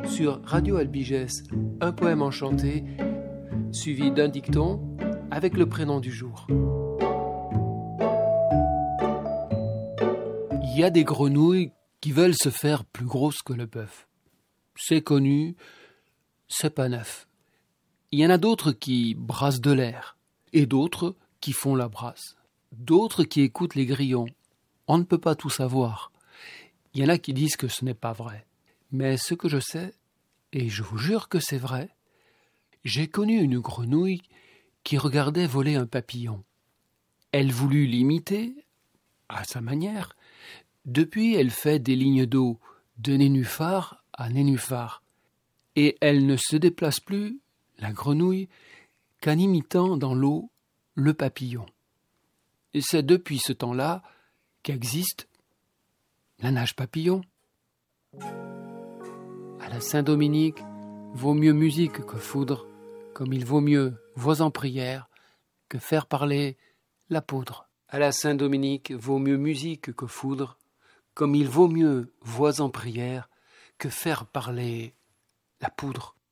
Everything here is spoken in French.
sur Radio Albigès, un poème enchanté, suivi d'un dicton avec le prénom du jour. Il y a des grenouilles qui veulent se faire plus grosses que le bœuf. C'est connu, c'est pas neuf. Il y en a d'autres qui brassent de l'air, et d'autres qui font la brasse, d'autres qui écoutent les grillons. On ne peut pas tout savoir. Il y en a qui disent que ce n'est pas vrai. Mais ce que je sais, et je vous jure que c'est vrai, j'ai connu une grenouille qui regardait voler un papillon. Elle voulut l'imiter, à sa manière. Depuis, elle fait des lignes d'eau de nénuphar à nénuphar. Et elle ne se déplace plus, la grenouille, qu'en imitant dans l'eau le papillon. Et c'est depuis ce temps-là qu'existe la nage papillon. À la Saint-Dominique, vaut mieux musique que foudre, comme il vaut mieux voix en prière que faire parler la poudre. À la Saint-Dominique, vaut mieux musique que foudre, comme il vaut mieux voix en prière que faire parler la poudre.